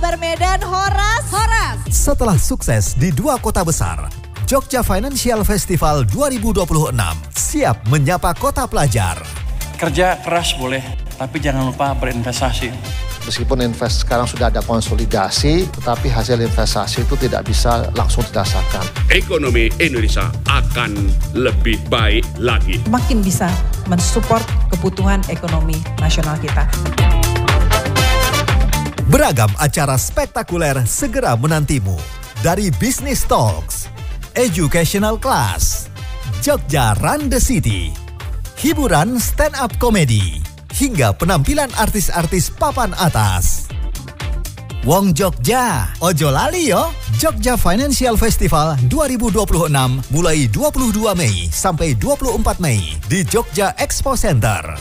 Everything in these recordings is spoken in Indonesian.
Jabar, Medan, Horas. Setelah sukses di 2 kota besar, Jogja Financial Festival 2026 siap menyapa kota pelajar. Kerja keras boleh, tapi jangan lupa berinvestasi. Meskipun sekarang sudah ada konsolidasi, tetapi hasil investasi itu tidak bisa langsung dirasakan. Ekonomi Indonesia akan lebih baik lagi. Makin bisa mensupport kebutuhan ekonomi nasional kita. Beragam acara spektakuler segera menantimu. Dari Business Talks, Educational Class, Jogja Run the City, hiburan stand-up comedy, hingga penampilan artis-artis papan atas. Wong Jogja, ojo lali yo. Jogja Financial Festival 2026 mulai 22 Mei sampai 24 Mei di Jogja Expo Center.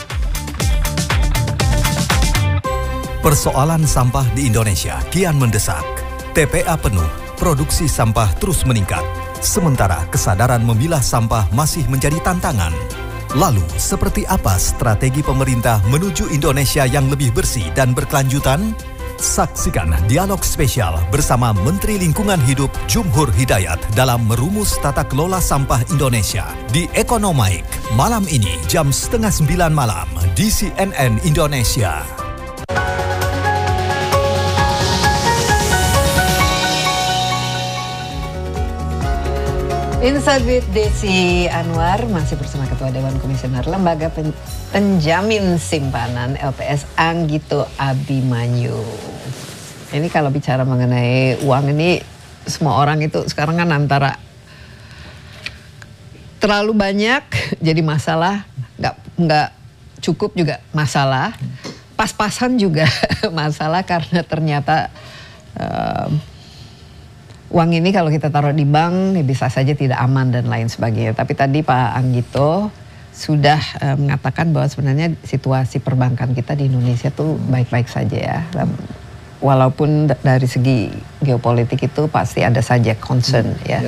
Persoalan sampah di Indonesia kian mendesak. TPA penuh, produksi sampah terus meningkat. Sementara kesadaran memilah sampah masih menjadi tantangan. Lalu, seperti apa strategi pemerintah menuju Indonesia yang lebih bersih dan berkelanjutan? Saksikan dialog spesial bersama Menteri Lingkungan Hidup Jumhur Hidayat dalam merumus tata kelola sampah Indonesia di Ekonomik malam ini jam 8:30 malam di CNN Indonesia. Insight with Desi Anwar masih bersama Ketua Dewan Komisioner Lembaga Penjamin Simpanan LPS Anggito Abimanyu. Ini kalau bicara mengenai uang ini, semua orang itu sekarang kan antara terlalu banyak jadi masalah, nggak cukup juga masalah, pas-pasan juga masalah karena ternyata uang ini kalau kita taruh di bank bisa saja tidak aman dan lain sebagainya. Tapi tadi Pak Anggito sudah mengatakan bahwa sebenarnya situasi perbankan kita di Indonesia tuh baik-baik saja ya. Walaupun dari segi geopolitik itu pasti ada saja concern ya.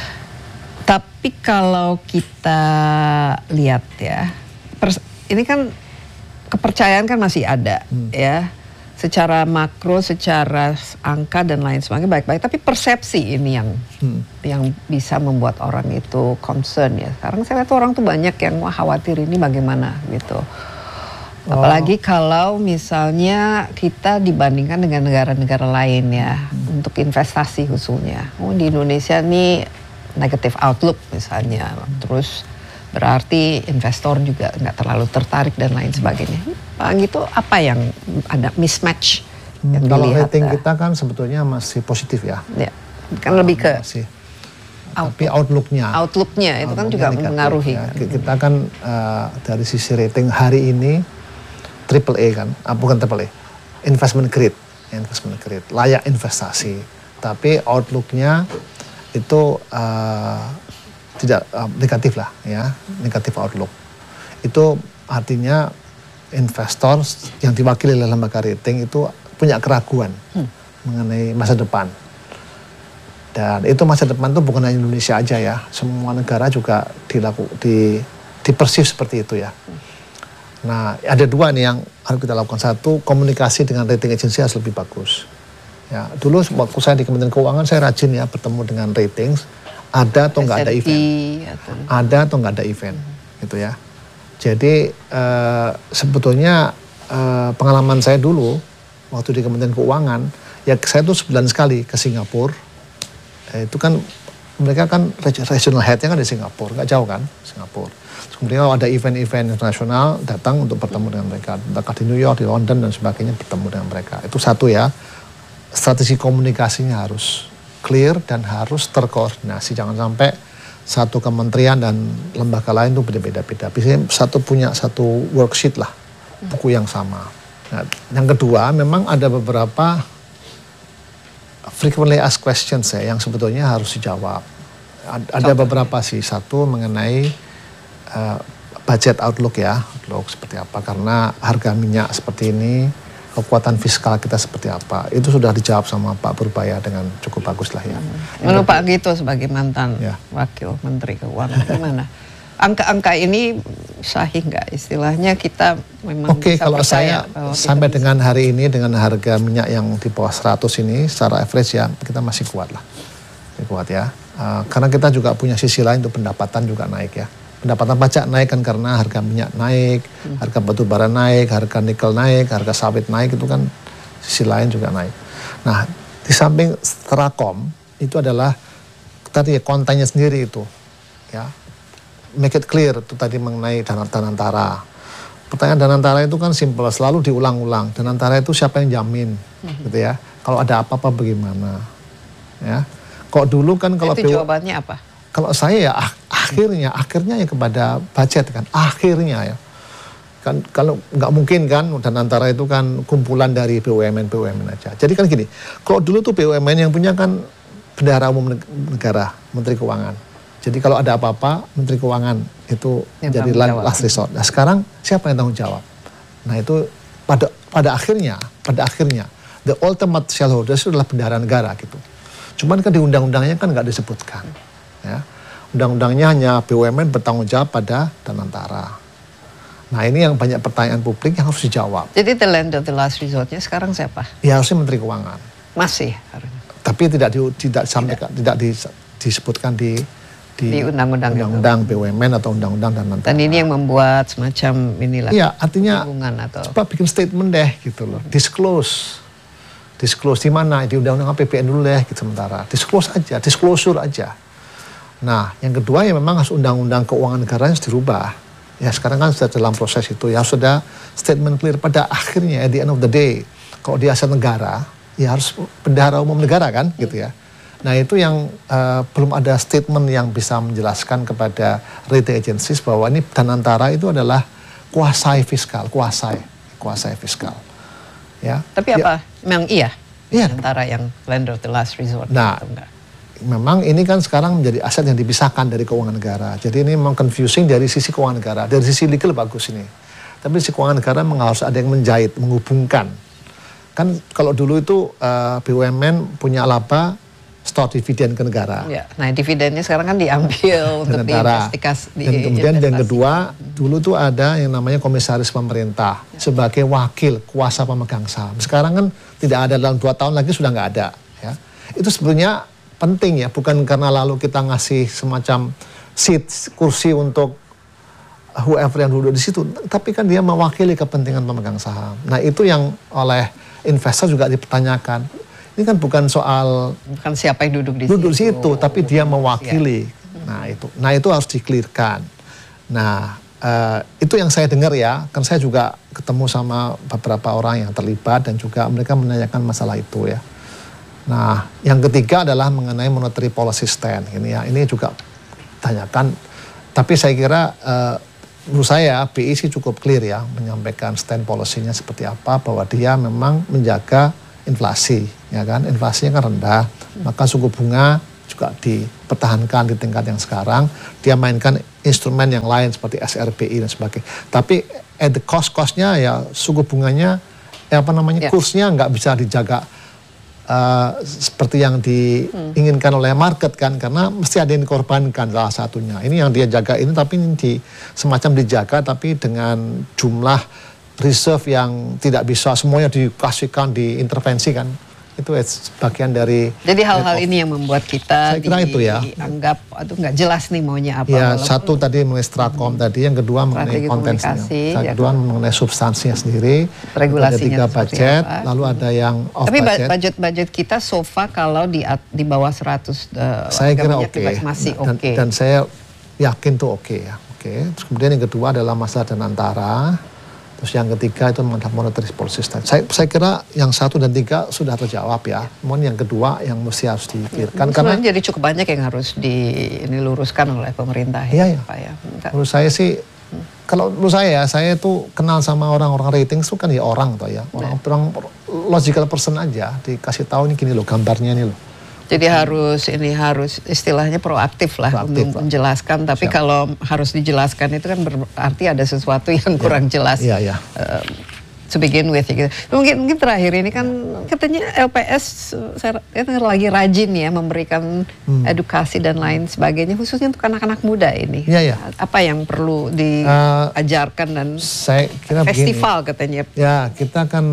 Tapi kalau kita lihat ya, ini kan kepercayaan kan masih ada ya. Secara makro, secara angka dan lain sebagainya baik-baik, tapi persepsi ini yang bisa membuat orang itu concern ya. Sekarang saya lihat orang tuh banyak yang khawatir ini bagaimana gitu. Apalagi kalau misalnya kita dibandingkan dengan negara-negara lain ya, untuk investasi khususnya. Di Indonesia nih negative outlook misalnya, terus berarti investor juga nggak terlalu tertarik dan lain sebagainya. Pak Anggito, apa yang ada mismatch yang kalau dilihat? rating kita kan sebetulnya masih positif ya. Ya, kan lebih ke masih. Tapi outlooknya itu kan juga negatif, mengaruhi. Ya. Kita kan dari sisi rating hari ini AAA kan, bukan AAA, investment grade, layak investasi. Tapi outlooknya itu tidak negatif lah ya, negatif outlook. Itu artinya investor yang diwakili oleh lembaga rating itu punya keraguan mengenai masa depan. Dan itu masa depan itu bukan hanya Indonesia aja ya, semua negara juga dipersif seperti itu ya. Nah, ada dua nih yang harus kita lakukan. Satu, komunikasi dengan rating agency harus lebih bagus. Ya, dulu waktu saya di Kementerian Keuangan saya rajin ya bertemu dengan ratings. Ada atau nggak ada event, ada atau nggak ada event, gitu ya. Jadi sebetulnya pengalaman saya dulu waktu di Kementerian Keuangan, ya saya tuh sebulan sekali ke Singapura. Itu kan mereka kan regional head-nya kan di Singapura, nggak jauh kan Singapura. Kemudian ada event-event internasional datang untuk bertemu dengan mereka, entah di New York, di London dan sebagainya, bertemu dengan mereka. Itu satu ya, strategi komunikasinya harus clear dan harus terkoordinasi. Jangan sampai satu kementerian dan lembaga lain itu beda-beda. Biasanya punya satu worksheet lah, buku yang sama. Nah, yang kedua, memang ada beberapa frequently asked questions ya, yang sebetulnya harus dijawab. Ada beberapa sih. Satu mengenai budget outlook ya, outlook seperti apa. Karena harga minyak seperti ini, kekuatan fiskal kita seperti apa, itu sudah dijawab sama Pak Purbaya dengan cukup bagus lah ya. Menurut Pak Anggito sebagai mantan Wakil Menteri Keuangan, gimana? angka-angka ini sahih nggak istilahnya kita memang Oke, bisa kalau percaya saya bahwa sampai kita bisa. dengan hari ini dengan harga minyak yang di bawah 100 ini secara average ya kita masih kuat lah. Masih kuat ya. Karena kita juga punya sisi lain untuk pendapatan juga naik ya. Pendapatan pajak naik kan karena harga minyak naik, harga batu bara naik, harga nikel naik, harga sawit naik, itu kan sisi lain juga naik. Nah, di samping Strakom itu adalah tadi kontennya sendiri itu ya. Make it clear itu tadi mengenai Danantara. Pertanyaan Danantara itu kan simpel, selalu diulang-ulang. Danantara itu siapa yang jamin, gitu ya? Kalau ada apa-apa bagaimana, ya? Kok dulu kan kalau itu jawabannya apa? Kalau saya ya akhirnya ya kepada budget kan, akhirnya ya. Kan kalau nggak mungkin kan Danantara itu kan kumpulan dari BUMN aja. Jadi kan gini, kalau dulu tuh BUMN yang punya kan Bendahara Umum Negara, Menteri Keuangan. Jadi kalau ada apa-apa, Menteri Keuangan itu yang jadi last resort. Nah sekarang siapa yang tanggung jawab? Nah itu pada akhirnya, the ultimate shareholders itu adalah bendahara negara gitu. Cuman kan di undang-undangnya kan nggak disebutkan. Ya. Undang-undangnya hanya BUMN bertanggung jawab pada Danantara. Nah ini yang banyak pertanyaan publik yang harus dijawab. Jadi the land of the last resortnya sekarang siapa? Ya harusnya Menteri Keuangan. Masih harusnya. Tapi tidak disebutkan di undang-undang BUMN atau undang-undang Danantara. Dan ini yang membuat semacam inilah. Iya, artinya atau coba bikin statement deh gitu loh. Disclose di mana? Di undang-undang APBN dulu deh gitu sementara. Disclosure aja. Nah, yang kedua ya memang harus undang-undang keuangan negara harus dirubah. Ya sekarang kan sudah dalam proses itu ya sudah statement clear pada akhirnya at the end of the day kalau di aset negara ya harus bendahara umum negara kan gitu ya. Nah itu yang belum ada statement yang bisa menjelaskan kepada rating agencies bahwa ini Danantara itu adalah kuasai fiskal. Ya. Tapi apa? Memang iya? Danantara yang land of the last resort? Nah, memang ini kan sekarang menjadi aset yang dipisahkan dari keuangan negara. Jadi ini memang confusing dari sisi keuangan negara. Dari sisi legal bagus ini. Tapi sisi keuangan negara memang harus ada yang menjahit, menghubungkan. Kan kalau dulu itu BUMN punya laba store dividen ke negara. Ya, nah dividennya sekarang kan diambil untuk diinvestasi. Dan kemudian yang kedua, dulu tuh ada yang namanya komisaris pemerintah sebagai wakil kuasa pemegang saham. Sekarang kan tidak ada, dalam 2 tahun lagi sudah nggak ada. Ya. Itu sebenarnya penting ya, bukan karena lalu kita ngasih semacam kursi untuk whoever yang duduk di situ, tapi kan dia mewakili kepentingan pemegang saham. Nah itu yang oleh investor juga dipertanyakan. Ini kan bukan siapa yang duduk di situ, tapi dia mewakili. Ya. Nah itu harus di-clearkan. Nah itu yang saya dengar ya, kan saya juga ketemu sama beberapa orang yang terlibat dan juga mereka menanyakan masalah itu ya. Nah yang ketiga adalah mengenai monetary policy stand. Ini juga tanyakan. Tapi saya kira menurut saya BI sih cukup clear ya menyampaikan stand policy-nya seperti apa, bahwa dia memang menjaga inflasi, ya kan? Inflasinya kan rendah, maka suku bunga juga dipertahankan di tingkat yang sekarang. Dia mainkan instrumen yang lain seperti SRBI dan sebagainya. Tapi at the cost-nya ya suku bunganya, kursnya nggak bisa dijaga seperti yang diinginkan oleh market kan, karena mesti ada yang dikorbankan salah satunya. Ini yang dia jaga ini, tapi ini semacam dijaga tapi dengan jumlah reserve yang tidak bisa semuanya dikasihkan, diintervensikan. Itu bagian dari. Jadi hal-hal ini yang membuat kita saya kira itu ya, dianggap aduh nggak jelas nih maunya apa. Ya satu tadi mengenai Strakom tadi, yang kedua mengenai kontennya, yang kedua mengenai substansinya sendiri, regulasinya, ada 3 budget, lalu ada yang off budget. Tapi budget kita so far kalau di bawah 100 saya kira oke. Masih oke. Dan saya yakin tuh oke ya. Oke. Terus kemudian yang kedua adalah masalah Danantara. Terus yang ketiga itu monetary policy stand. Saya kira yang 1 dan 3 sudah terjawab ya. Namun yang kedua yang mesti harus dipikirkan. Karena jadi cukup banyak yang harus diluruskan oleh pemerintah. Iya. Menurut saya sih, kalau menurut saya itu kenal sama orang-orang rating itu kan ya orang toh ya. Orang logical person aja dikasih tahu ini gini loh gambarnya ini loh. Jadi harus istilahnya proaktif lah untuk menjelaskan. Tapi kalau harus dijelaskan itu kan berarti ada sesuatu yang kurang jelas. Iya. to begin with gitu. Mungkin terakhir ini kan katanya LPS saya lagi rajin ya memberikan edukasi dan lain sebagainya khususnya untuk anak-anak muda ini. Iya, iya. Apa yang perlu diajarkan dan saya kira festival begini, katanya. Ya, kita kan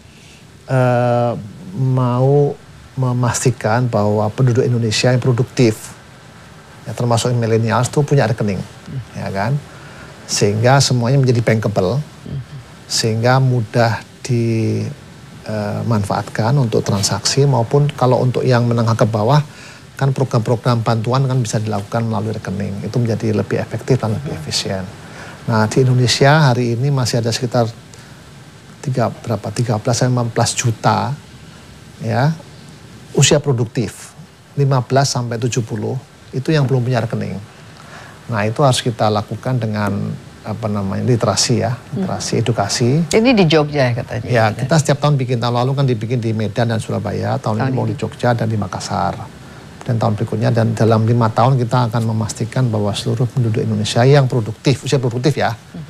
mau memastikan bahwa penduduk Indonesia yang produktif, ya, termasuk milenials itu punya rekening, ya kan, sehingga semuanya menjadi bankable, sehingga mudah dimanfaatkan untuk transaksi maupun kalau untuk yang menengah ke bawah kan program-program bantuan kan bisa dilakukan melalui rekening, itu menjadi lebih efektif dan lebih efisien. Nah di Indonesia hari ini masih ada sekitar 13-15 juta ya usia produktif 15 sampai 70 itu yang belum punya rekening. Nah itu harus kita lakukan dengan literasi ya, literasi edukasi. Ini di Jogja katanya. Ya kita setiap tahun bikin, tahun lalu kan dibikin di Medan dan Surabaya, tahun ini mau di Jogja dan di Makassar. Dan tahun berikutnya dan dalam 5 tahun kita akan memastikan bahwa seluruh penduduk Indonesia yang produktif, usia produktif ya,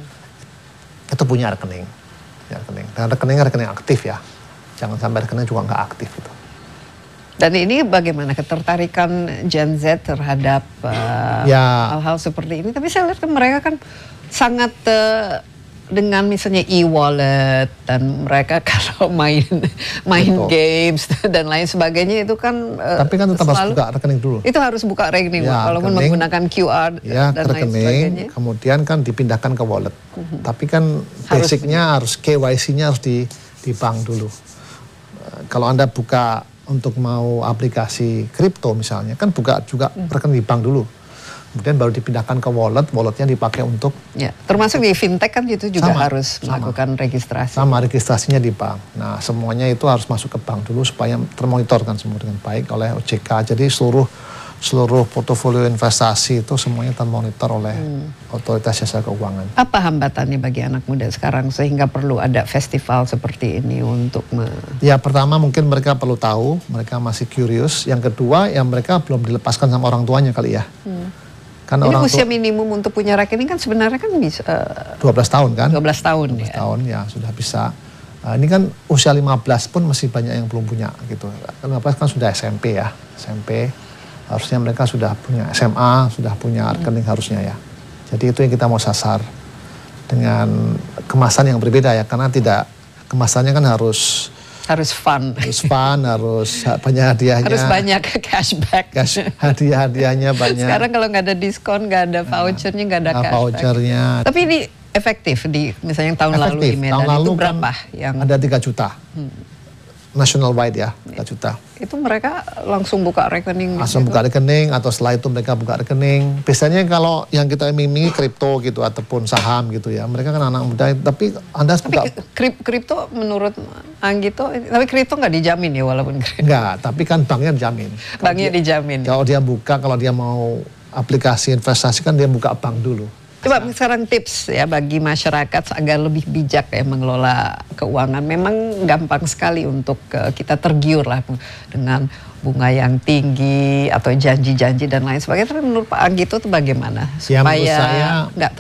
itu punya rekening. Ya, rekening. Dan rekening aktif ya, jangan sampai rekening juga nggak aktif gitu. Dan ini bagaimana ketertarikan Gen Z terhadap hal-hal seperti ini? Tapi saya lihat kan mereka kan sangat dengan misalnya e-wallet dan mereka kalau main games dan lain sebagainya itu kan tapi kan tetap harus buka rekening dulu. Itu harus buka rekening ya, walaupun rekening, menggunakan QR ya, dan rekening, lain sebagainya. Kemudian kan dipindahkan ke wallet. Tapi kan basicnya harus KYC-nya harus di bank dulu. Kalau Anda buka untuk mau aplikasi kripto misalnya kan buka juga rekening di bank dulu. Kemudian baru dipindahkan ke walletnya dipakai untuk... Ya, termasuk di fintech kan itu juga harus melakukan registrasi. Sama, registrasinya di bank. Nah, semuanya itu harus masuk ke bank dulu supaya termonitor kan semua dengan baik oleh OJK. Jadi seluruh portofolio investasi itu semuanya termonitor oleh Otoritas Jasa Keuangan. Apa hambatannya bagi anak muda sekarang sehingga perlu ada festival seperti ini untuk... Ya, pertama mungkin mereka perlu tahu, mereka masih curious. Yang kedua, ya mereka belum dilepaskan sama orang tuanya kali ya. Kan ini usia minimum untuk punya rekening kan sebenarnya kan bisa 12 tahun kan? 12 tahun 12 tahun ya sudah bisa. Ini kan usia 15 pun masih banyak yang belum punya gitu. 15 kan sudah SMP ya, SMP. Harusnya mereka sudah punya SMA, sudah punya rekening harusnya ya. Jadi itu yang kita mau sasar dengan kemasan yang berbeda ya, karena kemasannya kan harus fun. Harus fun, harus banyak hadiahnya. Harus banyak cashback. Hadiah-hadiahnya banyak. Sekarang kalau nggak ada diskon, nggak ada vouchernya, nggak ada cashback. Vouchernya. Tapi ini efektif di misalnya yang tahun lalu di Medan tahun lalu itu berapa? Kan yang ada 3 juta. National wide ya, 3 juta. Itu mereka langsung buka rekening? Langsung buka rekening atau setelah itu mereka buka rekening. Biasanya kalau yang kita iming-imingi kripto gitu ataupun saham gitu ya, mereka kan anak muda. Tapi Anda buka... kripto menurut Anggito, tapi kripto nggak dijamin ya walaupun kripto? Nggak, tapi kan banknya dijamin. Banknya dijamin. Kalau dia buka, kalau dia mau aplikasi investasi kan dia buka bank dulu. Coba sekarang tips ya bagi masyarakat agar lebih bijak ya mengelola keuangan. Memang gampang sekali untuk kita tergiur lah dengan bunga yang tinggi atau janji-janji dan lain sebagainya. Tapi menurut Pak Anggito itu bagaimana supaya nggak